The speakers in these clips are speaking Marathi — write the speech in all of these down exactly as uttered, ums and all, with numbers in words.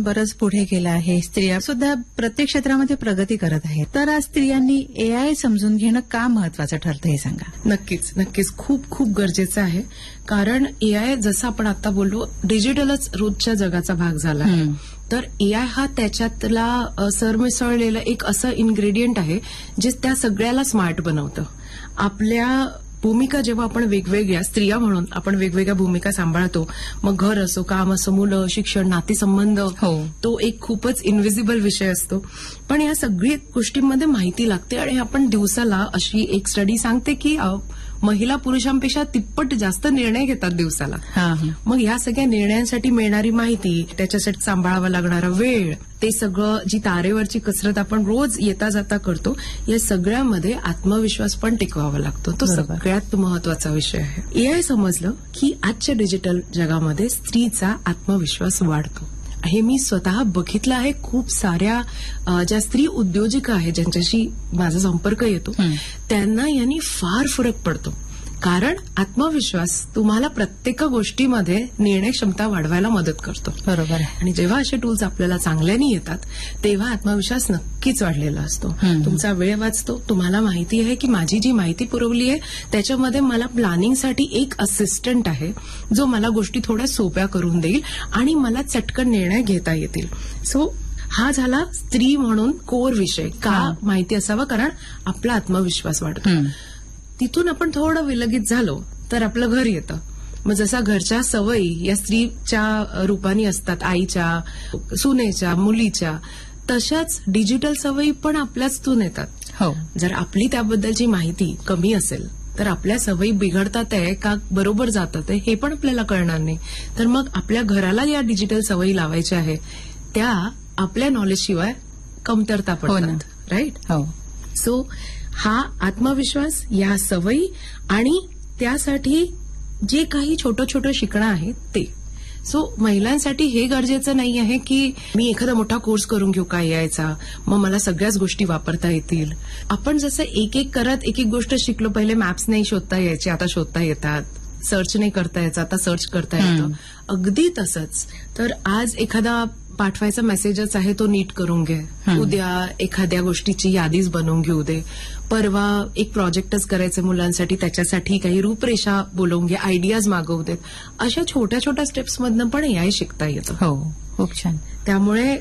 बरंच पुढे गेलं आहे. स्त्रिया सुद्धा प्रत्येक क्षेत्रामध्ये प्रगती करत आहेत. तर आज स्त्रियांनी एआय समजून घेणं का महत्वाचं ठरतं हे सांगा. नक्कीच नक्कीच खूप खूप गरजेचं आहे. कारण एआय जसं आपण आता बोललो डिजिटलच रोजच्या जगाचा भाग झाला आहे. तर एआय हा त्याच्यातला सरमिसळलेलं एक असं इन्ग्रेडियंट आहे जे त्या सगळ्याला स्मार्ट बनवतं. आपल्या भूमिका जेव्हा आपण वेगवेगळ्या स्त्रिया म्हणून आपण वेगवेगळ्या भूमिका सांभाळतो, मग घर असो, काम असो, मुलं, शिक्षण, नातेसंबंध, तो एक खूपच इनव्हिजिबल विषय असतो. पण या सगळ्या गोष्टींमध्ये माहिती लागते आणि आपण दिवसाला अशी एक स्टडी सांगते की महिला पुरुषांपेक्षा तिप्पट जास्त निर्णय घेतात दिवसाला. मग या सगळ्या निर्णयांसाठी मिळणारी माहिती, त्याच्यासाठी सांभाळावा लागणारा वेळ, ते सगळं जी तारेवरची कसरत आपण रोज येता जाता करतो, या सगळ्यामध्ये आत्मविश्वास पण टिकवावा लागतो. तो सगळ्यात महत्वाचा विषय आहे. एआय समजलं की आजच्या डिजिटल जगामध्ये स्त्रीचा आत्मविश्वास वाढतो. हे मी स्वतः बघितलं आहे. खूप साऱ्या ज्या स्त्री उद्योजिका आहेत ज्यांच्याशी माझा संपर्क येतो त्यांना यांनी फार फरक पडतो. कारण आत्मविश्वास तुम्हाला प्रत्येक गोष्टीमध्ये निर्णय क्षमता वाढवायला मदत करतो. बरोबर. आणि जेव्हा असे टूल्स आपल्याला चांगल्याने येतात तेव्हा आत्मविश्वास नक्कीच वाढलेला असतो. तुमचा वेळ वाचतो. तुम्हाला माहिती आहे की माझी जी माहिती पुरवली आहे त्याच्यामध्ये मला प्लॅनिंगसाठी एक असिस्टंट आहे जो मला गोष्टी थोड्या सोप्या करून देईल आणि मला चटकन निर्णय घेता येतील. सो हा झाला स्त्री म्हणून कोर विषय. का माहिती असावा? कारण आपला आत्मविश्वास वाढतो. तिथून आपण थोडं विलगित झालो तर आपलं घर येतं. मग जसा घरच्या सवयी या स्त्रीच्या रूपाने असतात, आईच्या, सुनेच्या, मुलीच्या, तशाच डिजिटल सवयी पण आपल्याचतून येतात. हो. जर आपली त्याबद्दलची माहिती कमी असेल तर आपल्या सवयी बिघडतात आहे का बरोबर जातात आहे हे पण आपल्याला कळणार नाही. तर मग आपल्या घराला या डिजिटल सवयी लावायच्या आहे त्या आपल्या नॉलेजशिवाय कमतरता पडतात. राईट. हो. सो हा आत्मविश्वास, या सवयी आणि त्यासाठी जे काही छोटं छोटं शिकणं आहे ते. सो महिलांसाठी हे गरजेचं नाही आहे की मी एखादा मोठा कोर्स करून घेऊ का यायचा, मग मला सगळ्याच गोष्टी वापरता येतील. आपण जसं एक एक करत एक एक गोष्ट शिकलो. पहिले मॅप्स नाही शोधता यायचे, आता शोधता येतात. सर्च नाही करता यायचं, आता सर्च करता येतं. अगदी तसंच. तर आज एखादा पाठवायचा मेसेजच आहे तो नीट करून घे. उद्या एखाद्या गोष्टीची यादीच बनवून घेऊ दे. परवा एक प्रोजेक्टच करायचं मुलांसाठी, त्याच्यासाठी काही रूपरेषा बोलवून घे, आयडियाज मागवू देत. अशा छोट्या छोट्या स्टेप्समधनं पण एआय शिकता येतं. हो, खूप छान. त्यामुळे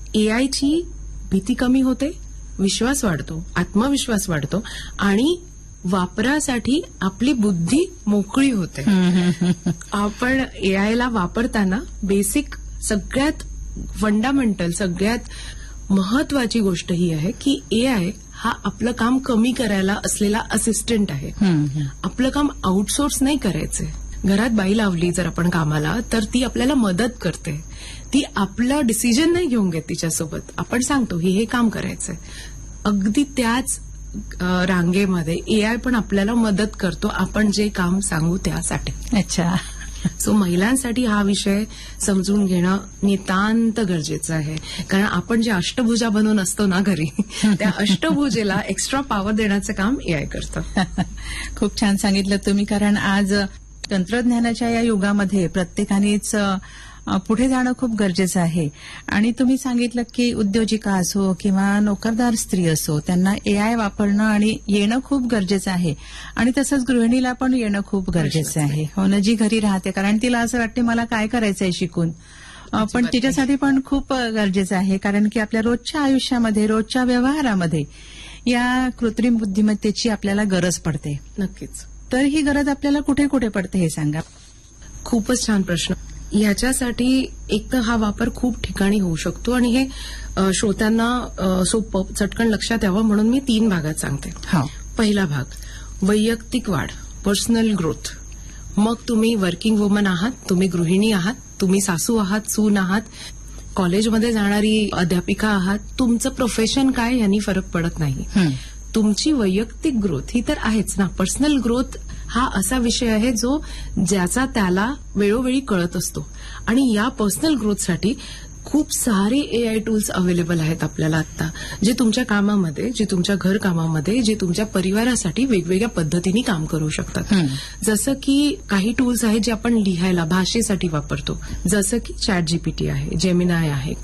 एआयची भीती कमी होते, विश्वास वाढतो, आत्मविश्वास वाढतो आणि वापरासाठी आपली बुद्धी मोकळी होते. आपण एआयला वापरताना बेसिक सगळ्यात फंडामेंटल सगळ्यात महत्वाची गोष्ट ही आहे की एआय हा आपलं काम कमी करायला असलेला असिस्टंट आहे. आपलं काम आउटसोर्स नाही करायचंय. घरात बाई लावली जर आपण कामाला तर ती आपल्याला मदत करते. ती आपलं डिसिजन नाही घेऊन घेत तिच्यासोबत. आपण सांगतो ही हे काम करायचंय. अगदी त्याच रांगेमध्ये एआय पण आपल्याला मदत करतो आपण जे काम सांगू त्यासाठी. अच्छा. सो महिलांसाठी हा विषय समजून घेणं नितांत गरजेचं आहे. कारण आपण जे अष्टभुजा बनवून असतो ना घरी, त्या अष्टभुजेला एक्स्ट्रा पॉवर देण्याचं काम एआय करतं. खूप छान सांगितलं तुम्ही. कारण आज तंत्रज्ञानाच्या या युगामध्ये प्रत्येकानेच पुढे जाणं खूप गरजेचं आहे. आणि तुम्ही सांगितलं की उद्योजिका असो किंवा नोकरदार स्त्री असो त्यांना एआय वापरणं आणि येणं खूप गरजेचं आहे. आणि तसंच गृहिणीला पण येणं खूप गरजेचं आहे. हो ना, जी घरी राहते. कारण तिला असं वाटते मला काय करायचंय शिकून, पण तिच्यासाठी पण खूप गरजेचं आहे. कारण की आपल्या रोजच्या आयुष्यामध्ये, रोजच्या व्यवहारामध्ये या कृत्रिम बुद्धिमत्तेची आपल्याला गरज पडते. नक्कीच. तर ही गरज आपल्याला कुठे कुठे पडते हे सांगा. खूपच छान प्रश्न. याच्यासाठी एक तर हा वापर खूप ठिकाणी होऊ शकतो आणि हे श्रोत्यांना सोपं चटकन लक्षात यावं म्हणून मी तीन भागात सांगते. पहिला भाग वैयक्तिक वाढ, पर्सनल ग्रोथ. मग तुम्ही वर्किंग वुमन आहात, तुम्ही गृहिणी आहात, तुम्ही सासू आहात, सून आहात, कॉलेजमध्ये जाणारी अध्यापिका आहात, तुमचं प्रोफेशन काय यांनी फरक पडत नाही. तुमची वैयक्तिक ग्रोथ ही तर आहेच ना. पर्सनल ग्रोथ हा असा विषय आहे जो ज्याचा त्याला वेळोवेळी कळत असतो. आणि या पर्सनल ग्रोथसाठी खूप सारे एआय टूल्स अवेलेबल आहेत आपल्याला आता, जे तुमच्या कामामध्ये, जे तुमच्या घर कामामध्ये, जे तुमच्या परिवारासाठी वेगवेगळ्या पद्धतीने काम करू शकतात. जसं की काही टूल्स आहेत जे आपण लिहायला, भाषेसाठी वापरतो. जसं की चॅट जीपीटी आहे, जेमिनाय आहे,